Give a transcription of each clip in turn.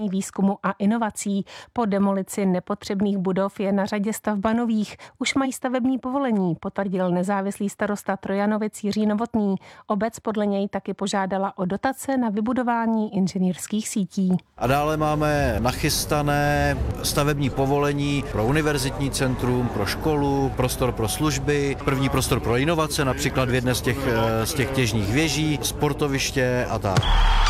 výzkumu a inovací. Po demolici nepotřebných budov je na řadě stavba nových. Už mají stavební povolení, potvrdil nezávislý starosta Trojanovic Jiří Novotný. Obec podle něj taky požádala o dotace na vybudování inženýrských sítí. A dále máme nachystané stavební povolení pro univerzitní centrum, pro školu, prostor pro služby, první prostor pro inovace, například v jedné z těch těžních věží, sportoviště a tak.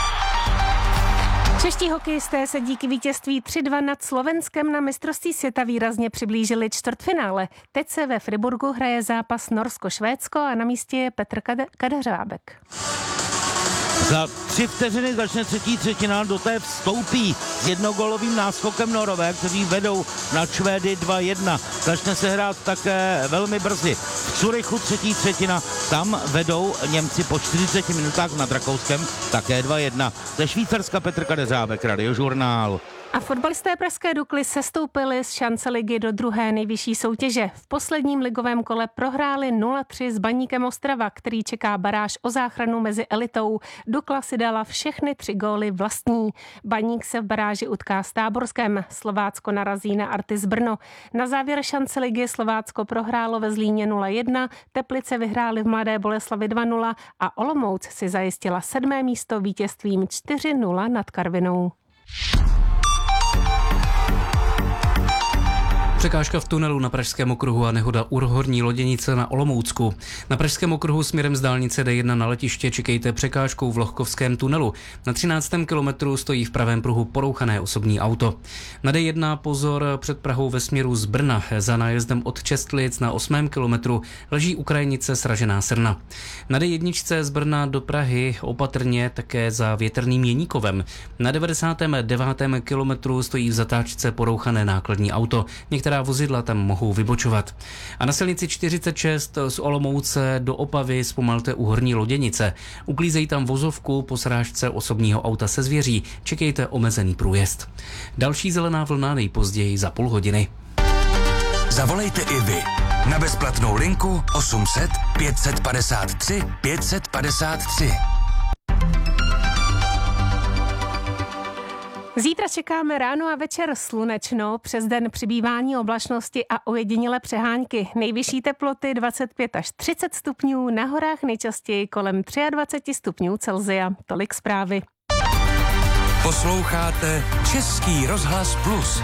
Čeští hokejisté se díky vítězství 3-2 nad Slovenskem na mistrovství světa výrazně přiblížili čtvrtfinále. Teď se ve Friburgu hraje zápas Norsko-Švédsko a na místě je Petr Kadeřábek. Za 3 vteřiny začne třetí třetina, do té vstoupí s jednogólovým náskokem Norové, kteří vedou na Švédy 2-1. Začne se hrát také velmi brzy. V Curychu třetí třetina, tam vedou Němci po 40 minutách nad Rakouskem také 2-1. Ze Švýcarska Petr Kadeřábek, Radiožurnál. A fotbalisté pražské Dukly sestoupili z šance ligy do druhé nejvyšší soutěže. V posledním ligovém kole prohráli 0-3 s Baníkem Ostrava, který čeká baráž o záchranu mezi elitou. Dukla si dala všechny 3 góly vlastní. Baník se v baráži utká s Táborskem. Slovácko narazí na Artis Brno. Na závěr šance ligy Slovácko prohrálo ve Zlíně 0-1, Teplice vyhráli v Mladé Boleslavi 2-0 a Olomouc si zajistila 7. místo vítězstvím 4-0 nad Karvinou. Překážka v tunelu na Pražském okruhu a nehoda u Horní Loděnice na Olomoucku. Na Pražském okruhu směrem z dálnice D1 na letiště čekejte překážkou v Lohkovském tunelu. Na 13. kilometru stojí v pravém pruhu porouchané osobní auto. Na D1 pozor před Prahou ve směru z Brna. Za nájezdem od Čestlic na 8. kilometru leží u krajnice Sražená Srna. Na D1 z Brna do Prahy opatrně také za Větrným Jeníkovem. Na 99. kilometru stojí v zatáčce porouchané nákladní auto. Některá vozidla tam mohou vybočovat. A na silnici 46 z Olomouce do Opavy zpomalte u Horní Loděnice. Uklízejí tam vozovku po srážce osobního auta se zvěří. Čekejte omezený průjezd. Další zelená vlna nejpozději za půl hodiny. Zavolejte i vy na bezplatnou linku 800 553 553. Zítra čekáme ráno a večer slunečno, přes den přibývání oblačnosti a ojedinělé přehánky. Nejvyšší teploty 25 až 30 stupňů, na horách nejčastěji kolem 23 stupňů Celsia. Tolik zprávy. Posloucháte Český rozhlas Plus.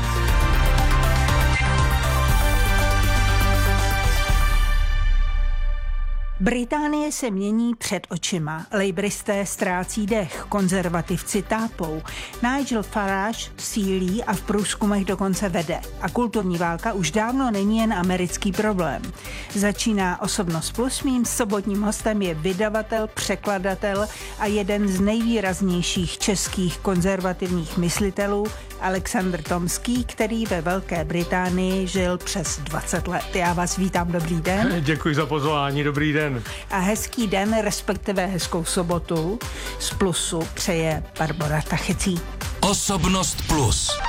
Británie se mění před očima. Lejbristé ztrácí dech, konzervativci tápou. Nigel Farage sílí a v průzkumech dokonce vede. A kulturní válka už dávno není jen americký problém. Začíná Osobnost Plus. Mým sobotním hostem je vydavatel, překladatel a jeden z nejvýraznějších českých konzervativních myslitelů Alexandr Tomský, který ve Velké Británii žil přes 20 let. Já vás vítám, dobrý den. Děkuji za pozvání, dobrý den. A hezký den, respektive hezkou sobotu z Plusu přeje Barbora Tachecí. Osobnost Plus.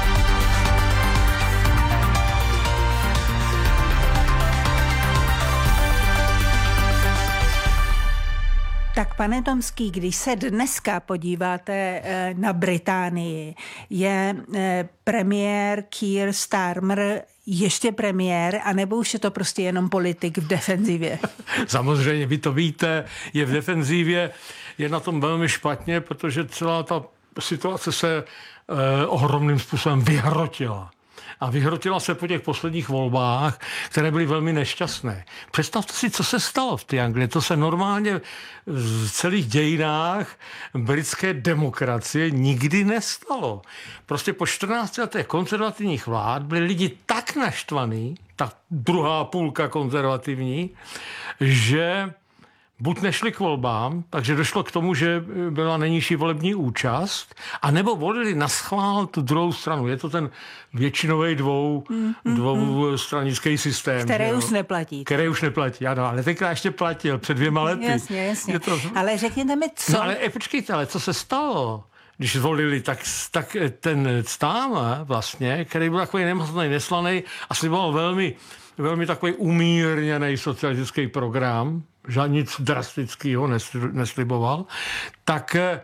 Tak pane Tomský, když se dneska podíváte na Británii, je premiér Keir Starmer ještě premiér, anebo už je to prostě jenom politik v defenzivě? Samozřejmě, vy to víte, je v defenzivě, je na tom velmi špatně, protože celá ta situace se ohromným způsobem vyhrotila. A vyhrotila se po těch posledních volbách, které byly velmi nešťastné. Představte si, co se stalo v té Anglii. To se normálně v celých dějinách britské demokracie nikdy nestalo. Prostě po 14 letech konzervativních vlád byli lidi tak naštvaný, ta druhá půlka konzervativní, že buď nešli k volbám, takže došlo k tomu, že byla nejnižší volební účast, anebo volili naschvál tu druhou stranu. Je to ten většinový dvoustranický systém. Který už neplatí. Který už neplatí, ano, ale tenkrát ještě platil před 2 lety. Jasně. Ale řekněte mi, co... No ale počkejte, ale co se stalo? Když zvolili, tak ten Starmer vlastně, který byl takový nemocný, neslaný a sliboval velmi takový umírněný socialistický program, že nic drastického nesliboval, tak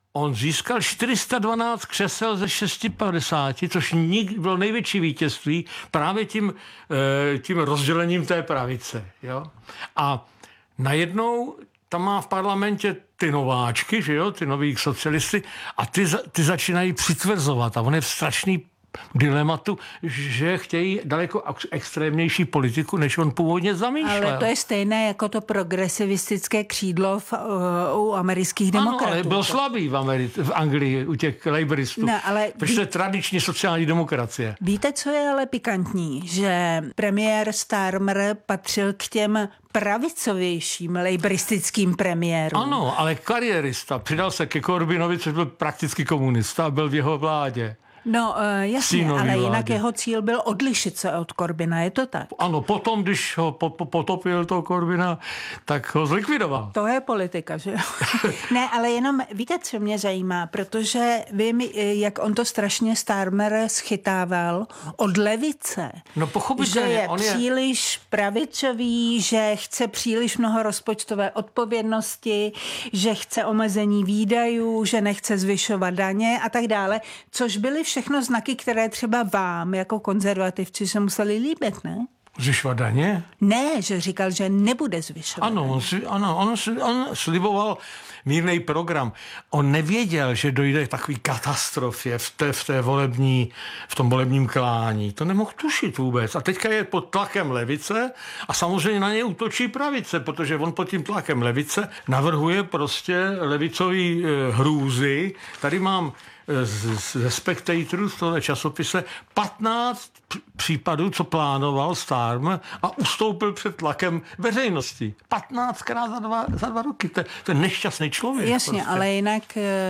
on získal 412 křesel ze 650, což bylo největší vítězství právě tím rozdělením té pravice. Jo? A najednou tam má v parlamentě ty nováčky, že jo, ty nový socialisty, a ty začínají přitvrzovat a on je v strašný dilematu, že chtějí daleko extrémnější politiku, než on původně zamýšlel. Ale to je stejné jako to progresivistické křídlo u amerických demokratů. Ano, ale byl slabý v Anglii u těch labouristů. Ne, ale protože to je tradiční sociální demokracie. Víte, co je ale pikantní? Že premiér Starmer patřil k těm pravicovějším labouristickým premiérům. Ano, ale kariérista. Přidal se ke Corbynovi, což byl prakticky komunista a byl v jeho vládě. No jasně, Sínový ale jinak vládě. jeho cíl byl odlišit se od Corbyna, je to tak? Ano, potom, když ho potopil toho Corbyna, tak ho zlikvidoval. To je politika, že jo? Ne, ale jenom víte, co mě zajímá, protože vím, jak on to strašně Starmer schytával od levice. No pochopitelně, že je on je příliš pravicový, že chce příliš mnoho rozpočtové odpovědnosti, že chce omezení výdajů, že nechce zvyšovat daně a tak dále, což byly všechno znaky, které třeba vám jako konzervativci se museli líbit, ne? zvyšovat daně? Ne, že říkal, že nebude zvyšovat. Ano, on sliboval mírný program. On nevěděl, že dojde k takové katastrofě v tom volebním klání. To nemohl tušit vůbec. A teďka je pod tlakem levice a samozřejmě na něj útočí pravice, protože on pod tím tlakem levice navrhuje prostě levicový hrůzy. Tady mám ze Spectatoru, z toho časopise, 15 případů, co plánoval Starmer a ustoupil před tlakem veřejnosti. 15krát za dva roky. To je nešťastný člověk. Jasně, prostě. ale jinak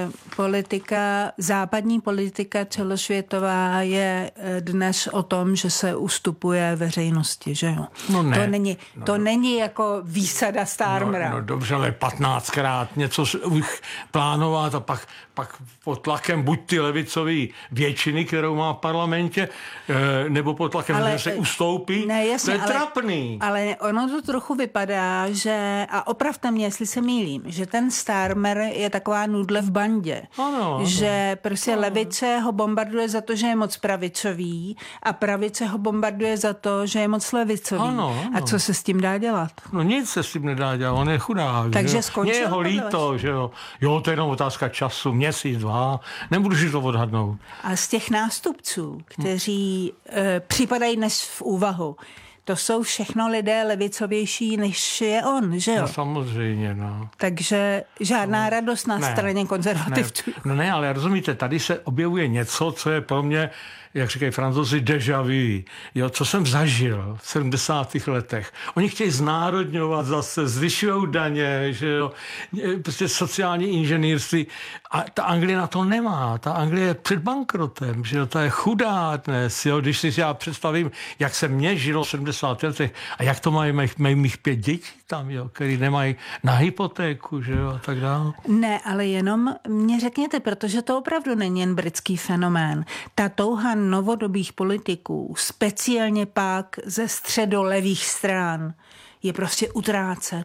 západní politika celosvětová je dnes o tom, že se ustupuje veřejnosti, že jo? No ne. To není jako výsada Starmera. No dobře, ale 15krát něco plánovat a pak pod tlakem buď ty levicový většiny, kterou má v parlamentě, nebo pod tlakem, že se ustoupí. Ne, jasně, to je trapný. Ale ono to trochu vypadá, že, a opravte mě, jestli se mýlím, že ten Starmer je taková nudle v bandě. Ano. Že prostě levice ho bombarduje za to, že je moc pravicový a pravice ho bombarduje za to, že je moc levicový. Ano. A co se s tím dá dělat? No nic se s tím nedá dělat, on je chudák. Takže skončil. Mně je ho líto, že jo. Jo, to je jenom otázka času, měsíc, 2, nebudu si to odhadnout. A z těch nástupců, kteří připadají dnes v úvahu, to jsou všechno lidé levicovější, než je on, že jo? No samozřejmě, no. Takže žádná radost na straně konzervativců. Ne, ale rozumíte, tady se objevuje něco, co je pro mě, jak říkají Francouzi, déjà vu. Jo, co jsem zažil v 70. letech. Oni chtějí znárodňovat zase, zvyšují daně, že jo, prostě sociální inženýrství. A ta Anglie na to nemá. Ta Anglie je před bankrotem, že jo, ta je chudá dnes, jo. Když si já představím, jak se mě žilo v 70. letech a jak to mají mých 5 dětí tam, jo, který nemají na hypotéku, že jo, a tak dále. Ne, ale jenom mě řekněte, protože to opravdu není jen britský fenomén. Ta touha novodobých politiků, speciálně pak ze středolevých stran, je prostě utrácet.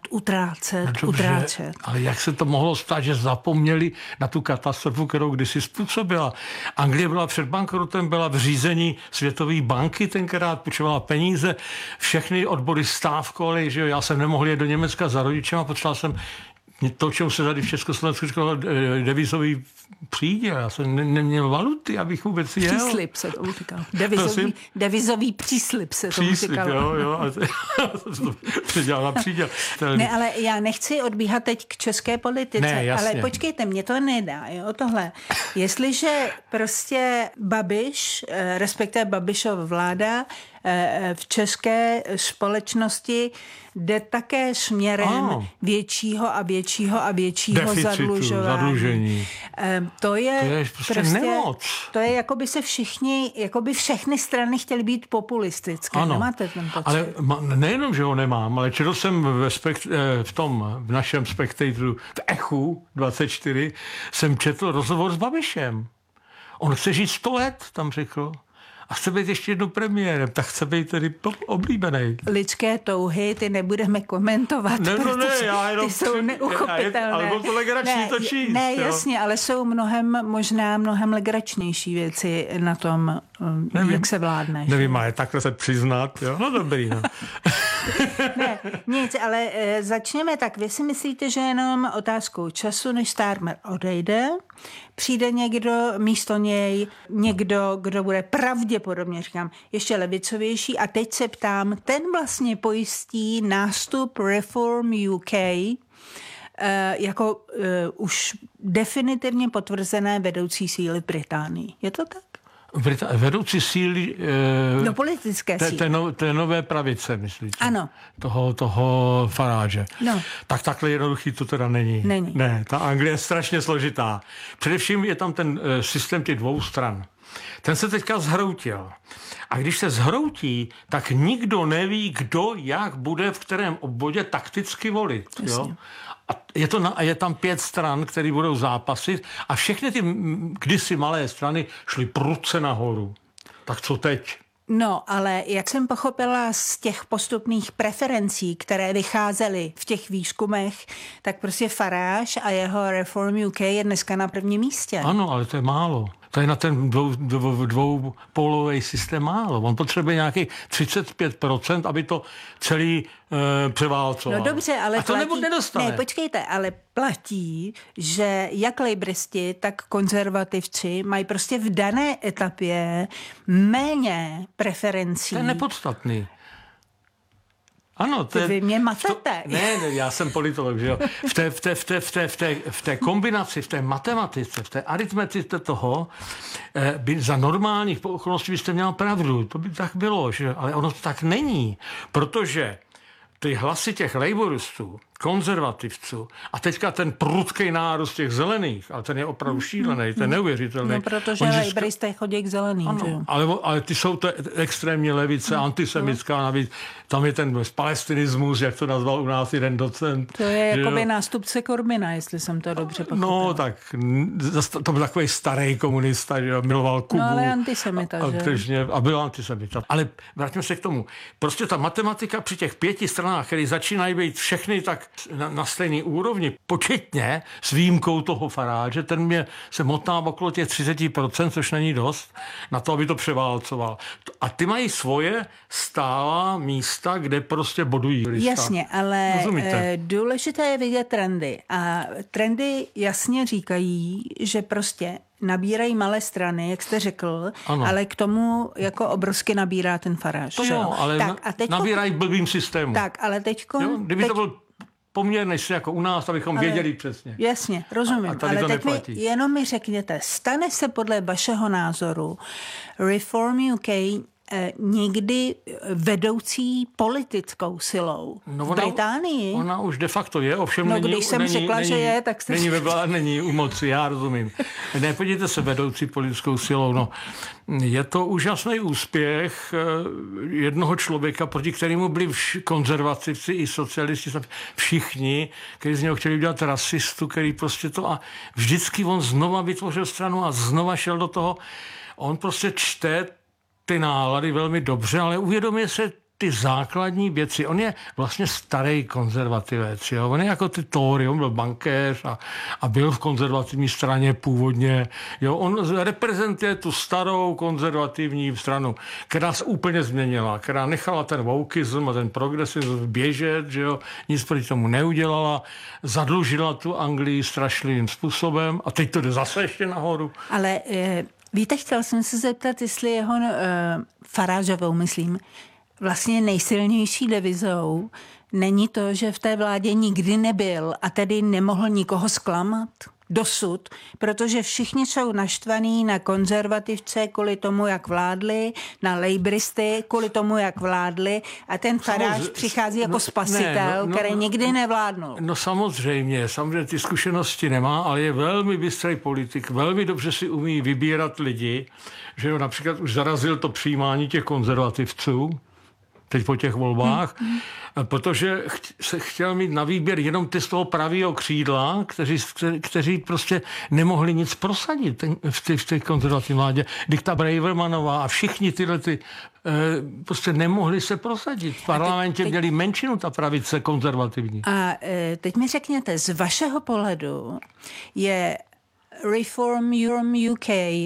Dobře, ale jak se to mohlo stát, že zapomněli na tu katastrofu, kterou kdysi způsobila? Anglie byla před bankrotem, byla v řízení Světové banky, tenkrát půjčovala peníze, všechny odbory stávkovaly, že jo, já jsem nemohl jít do Německa za rodičem a potřeboval jsem to, čemu se tady v Československu říkalo devizový příděl. Já jsem neměl valuty, abych vůbec jel. Příslib se tomu říkalo. Devizový příslib se tomu říkalo. Jo. Předělal na příděl. Ne, ale já nechci odbíhat teď k české politice, ne, ale počkejte, mě to nedá, jo, tohle. Jestliže prostě Babiš, respektive Babišova vláda, v české společnosti jde také směrem většího a většího zadlužení. To je prostě nemoc. To je, jako by se všechny strany chtěly být populistické. Ano, nemáte ten pocit? ale nejenom, že ho nemám, ale četl jsem v našem Spectatoru, v Echu 24, jsem četl rozhovor s Babišem. On chce žít 100 let, tam řekl. a chce být ještě jednou premiérem, tak chce být tedy oblíbený. Lidské touhy, ty nebudeme komentovat, ty jsou neuchopitelné. Ale bylo to legrační to číst. Ne, jasně, ale jsou mnohem legračnější věci na tom, jak se vládneš. Nevím, ale takhle se přiznat, jo? No dobrý, no. Ne, nic, ale začněme tak. Vy si myslíte, že jenom otázkou času, než Starmer odejde, přijde někdo místo něj, někdo, kdo bude pravděpodobně, říkám, ještě levicovější, a teď se ptám, ten vlastně pojistí nástup Reform UK jako už definitivně potvrzené vedoucí síly v Británii. Je to tak? Vedoucí síly politické síly. Té nové pravice, myslíte? Ano. Toho Farage. No. Tak takhle jednoduchý to teda není. Ne, ta Anglie je strašně složitá. Především je tam ten systém těch dvou stran. Ten se teďka zhroutil. A když se zhroutí, tak nikdo neví, kdo jak bude v kterém obvodě takticky volit. Jo? A je tam 5 stran, které budou zápasit, a všechny ty kdysi malé strany šly prudce nahoru. Tak co teď? No, ale jak jsem pochopila z těch postupných preferencí, které vycházely v těch výzkumech, tak prostě Farage a jeho Reform UK je dneska na prvním místě. Ano, ale to je málo. To je na ten dvoupólový systém málo. On potřebuje nějakých 35%, aby to celý převálcoval. No dobře, ale a to nedostane. Ne, počkejte, ale platí, že jak lejbristi, tak konzervativci mají prostě v dané etapě méně preferencí. To je nepodstatný. Ano, vy mě matete. Ne, já jsem politolog, že jo. V té kombinaci, v té matematice, v té aritmetice toho, by za normálních okolností byste měl pravdu. To by tak bylo, že? Ale ono to tak není, protože ty hlasy těch labouristů, konzervativců a teďka ten prudký nárůst těch zelených, ale ten je opravdu šílený, ten je neuvěřitelný. No, protože laboristé chodí k zeleným. Ano, ale ty jsou to extrémně levice, antisemitská, navíc tam je ten palestinismus, jak to nazval u nás jeden docent. To je jakoby nástupce Corbina, jestli jsem to dobře pochopil. No, tak to byl takový starý komunista, že miloval Kubu. No, ale antisemita, že? A byl antisemita. Ale vrátíme se k tomu. Prostě ta matematika při těch 5 stranách, které začínají být všechny tak na stejné úrovni, početně s výjimkou toho Farage, ten se motá okolo těch 30%, což není dost, na to, aby to převálcoval. A ty mají svoje stálá místa, kde prostě bodují. Jasně, ale důležité je vidět trendy. A trendy jasně říkají, že prostě nabírají malé strany, jak jste řekl, ano. Ale k tomu jako obrovsky nabírá ten Farage. To jo, ale nabírají v blbým systému. Tak, ale teďko... Kdyby to byl poměrně jako u nás, abychom věděli přesně. Jasně, rozumím. Ale teď jenom mi řekněte, stane se podle vašeho názoru Reform UK někdy vedoucí politickou silou v Británii? Ona už de facto je, ovšem když jsem řekla, že je, tak jste... Není u moci, já rozumím. Ne, podívejte se, vedoucí politickou silou. No, je to úžasný úspěch jednoho člověka, proti kterému byli konzervativci i socialisti, všichni, kteří z něho chtěli udělat rasistu, který prostě to... A vždycky on znova vytvořil stranu a znova šel do toho. On prostě čte ty nálady velmi dobře, ale uvědomuje se ty základní věci. On je vlastně starý konzervativec. Jo? On je jako ty Tory, on byl bankéř a byl v konzervativní straně původně. Jo? On reprezentuje tu starou konzervativní stranu, která se úplně změnila, která nechala ten wokeism a ten progresivism běžet, že jo? Nic proti tomu neudělala, zadlužila tu Anglii strašlivým způsobem a teď to jde zase ještě nahoru. Ale víte, chtěl jsem se zeptat, jestli jeho Farageovou, myslím, vlastně nejsilnější devizou není to, že v té vládě nikdy nebyl a tedy nemohl nikoho zklamat dosud, protože všichni jsou naštvaní na konzervativce kvůli tomu, jak vládli, na lejbristy kvůli tomu, jak vládli a ten Farage přichází jako spasitel, který nikdy nevládnul. No samozřejmě ty zkušenosti nemá, ale je velmi bystrý politik, velmi dobře si umí vybírat lidi, že jo, například už zarazil to přijímání těch konzervativců, teď po těch volbách, protože se chtěl mít na výběr jenom ty z toho pravého křídla, kteří prostě nemohli nic prosadit v té konzervativní vládě. Dikta Bravermanová a všichni tyhle prostě nemohli se prosadit. V parlamentě měli menšinu ta pravice konzervativní. A teď mi řekněte, z vašeho pohledu je Reform UK